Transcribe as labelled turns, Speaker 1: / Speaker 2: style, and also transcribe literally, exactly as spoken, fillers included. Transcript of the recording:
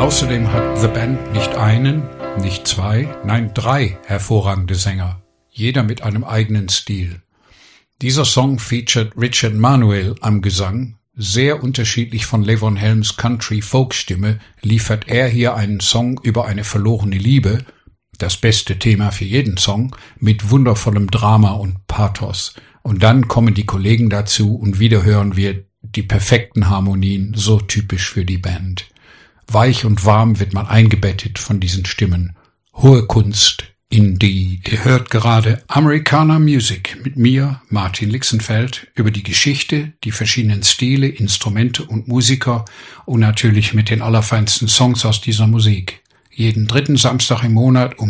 Speaker 1: Außerdem hat The Band nicht einen, nicht zwei, nein drei hervorragende Sänger, jeder mit einem eigenen Stil. Dieser Song featuret Richard Manuel am Gesang. Sehr unterschiedlich von Levon Helms Country-Folk-Stimme liefert er hier einen Song über eine verlorene Liebe, das beste Thema für jeden Song, mit wundervollem Drama und Pathos. Und dann kommen die Kollegen dazu und wieder hören wir die perfekten Harmonien, so typisch für die Band. Weich und warm wird man eingebettet von diesen Stimmen. Hohe Kunst, indeed. Ihr hört gerade Americana Music mit mir, Martin Lixenfeld, über die Geschichte, die verschiedenen Stile, Instrumente und Musiker und natürlich mit den allerfeinsten Songs aus dieser Musik. Jeden dritten Samstag im Monat um